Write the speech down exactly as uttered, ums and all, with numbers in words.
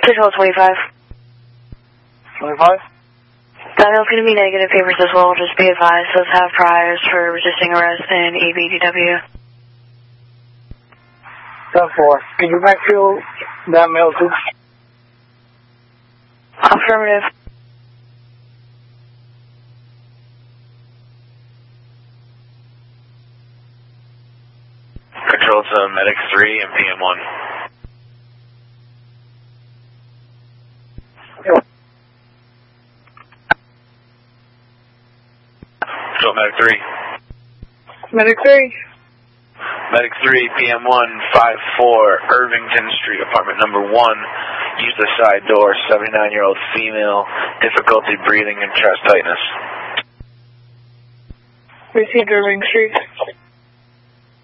Control twenty-five. twenty-five? Dial's going to be negative, papers as well, just be advised. Those have priors for resisting arrest and A B D W. ten four. Can you backfill that mail too? Affirmative. Control to Medic three and P M one. Yeah. Control Medic three. Medic three. Medic three, P M one, five four, Irvington Street, apartment number one. Use the side door, seventy-nine-year-old female, difficulty breathing and chest tightness. Received Irving Street.